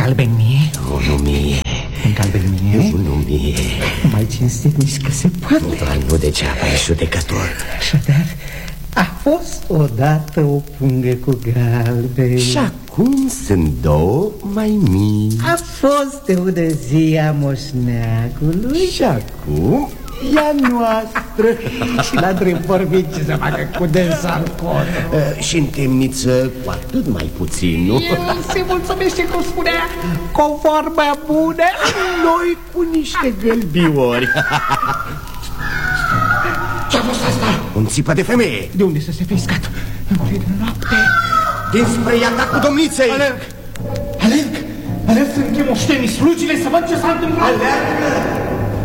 galben mie? Nu mie. Un galben mie? Nu mie. Mai cinstit nici că se poate. Doar nu degeaba e judecător. Așadar, a fost odată o pungă cu galben. Și acum sunt două mai mici. A fost de ună zi a moșneagului. Și acum e a noastră. Și la drept vorbit ce să facă cu dânsa în cor. Și în temniță cu atât mai puțin, nu? El se mulțumește, cum spunea, cu vorba bună. Noi cu niște gălbiori. Ce-a fost asta? Un țipă de femeie. De unde să se fi iscat? În plină noapte. Dinspre atacul domniței. Alerg să închem oștenii slugile să văd ce s-a întâmplat. Alergă!